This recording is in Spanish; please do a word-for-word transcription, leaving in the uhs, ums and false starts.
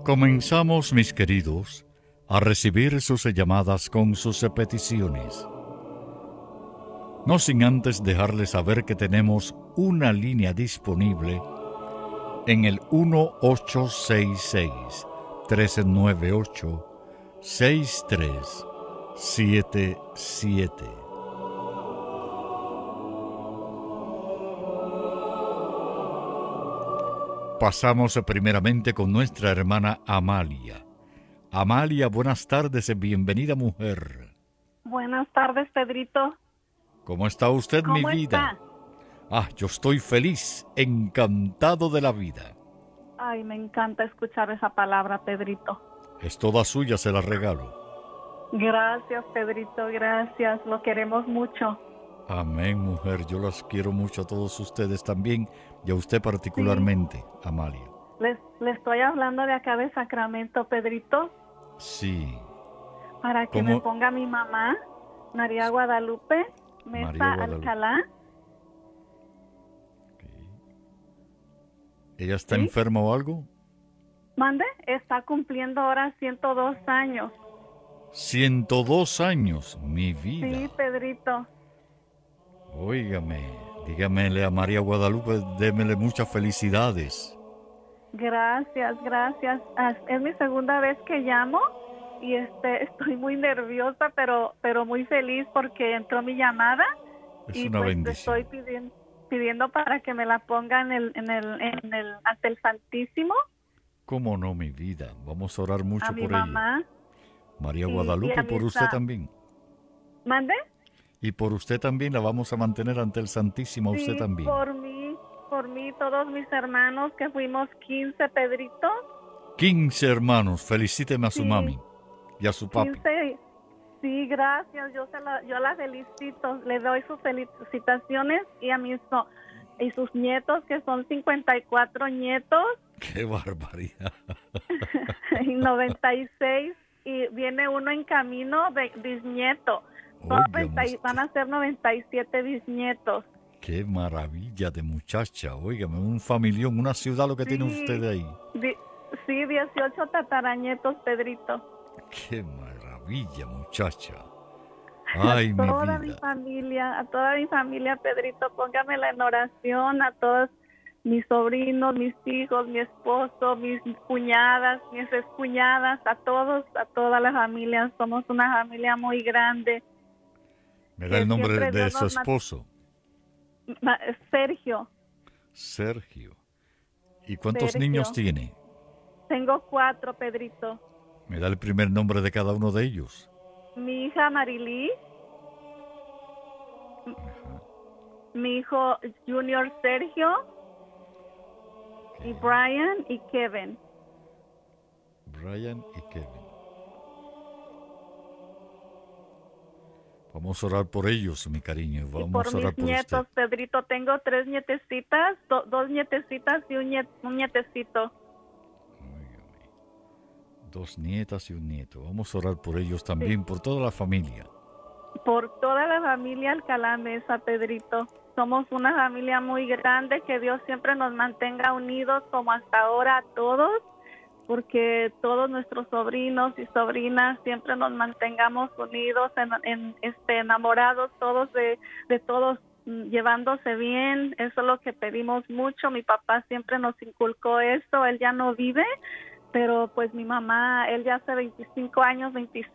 Comenzamos, mis queridos, a recibir sus llamadas con sus peticiones. No sin antes dejarles saber que tenemos una línea disponible en el uno ocho seis seis, tres nueve ocho, seis tres siete siete. Pasamos primeramente con nuestra hermana Amalia. Amalia, buenas tardes, bienvenida mujer. Buenas tardes, Pedrito. ¿Cómo está usted, mi ¿Cómo vida? está? Ah, yo estoy feliz, encantado de la vida. Ay, me encanta escuchar esa palabra, Pedrito. Es toda suya, se la regalo. Gracias, Pedrito, gracias. Lo queremos mucho. Amén, mujer. Yo las quiero mucho a todos ustedes también y a usted Sí, particularmente, Amalia. les, le estoy hablando de acá de Sacramento, Pedrito, Sí. para que me ¿Cómo? ponga mi mamá, María Guadalupe María Mesa Guadalupe. Alcalá. Okay. ¿Ella está ¿Sí? enferma o algo? Mande, está cumpliendo ahora ciento dos años. ciento dos años, mi vida. Sí, Pedrito. Óigame, dígamele a María Guadalupe, démele muchas felicidades. Gracias, gracias. Ah, Es mi segunda vez que llamo y este estoy muy nerviosa, pero pero muy feliz porque entró mi llamada Es y una pues te bendición. estoy pidiendo pidiendo para que me la ponga en el en el en el ante el Santísimo ¿Cómo no, mi vida? Vamos a orar a mucho mi por ella. mamá María y, y Guadalupe, a y por mis usted ah, también. ¿mande? Y por usted también la vamos a mantener ante el Santísimo, a usted Sí, también. por mí, por mí todos mis hermanos que fuimos quince, Pedrito. quince hermanos, felicíteme a su Sí, mami y a su papi. quince. Sí, gracias. Yo se la, yo la felicito. Le doy sus felicitaciones y a mis no- y sus nietos que son cincuenta y cuatro nietos ¡Qué barbaridad! y noventa y seis y viene uno en camino de bisnieto. Son Óigame noventa y- van usted, a ser noventa y siete bisnietos. qué maravilla de muchacha. Óigame, un familión, una ciudad lo que tiene usted Sí, ahí. di- sí, dieciocho tataranietos, Pedrito. Qué maravilla, muchacha. A Ay, mi toda mi vida. familia, a toda mi familia, Pedrito, póngamela en oración, a todos mis sobrinos, mis hijos, mi esposo, mis cuñadas, mis excuñadas, a todos, a toda la familia. Somos una familia muy grande Me da que el nombre siempre de Dios su nos ma- esposo, ma- Sergio, Sergio. ¿Y cuántos niños Sergio. tiene? Tengo cuatro, Pedrito. Me da el primer nombre de cada uno de ellos. Mi hija Marily, m- Ajá. mi hijo Junior Sergio y Ok. Brian y Kevin. Brian y Kevin. Vamos a orar por ellos, mi cariño. Y por Vamos a orar mis por usted. nietos, Pedrito, tengo tres nietecitas, do- dos nietecitas y un, niet- un nietecito. Óigame. Dos nietas y un nieto. Vamos a orar por ellos Sí, también, por toda la familia. por toda la familia Alcalá Mesa, Pedrito. Somos una familia muy grande, que Dios siempre nos mantenga unidos como hasta ahora a todos, porque todos nuestros sobrinos y sobrinas siempre nos mantengamos unidos, en, en, este, enamorados todos de, de todos, mm, llevándose bien. Eso es lo que pedimos mucho. Mi papá siempre nos inculcó eso. Él ya no vive, pero pues mi mamá, él ya hace veinticinco años, veintiséis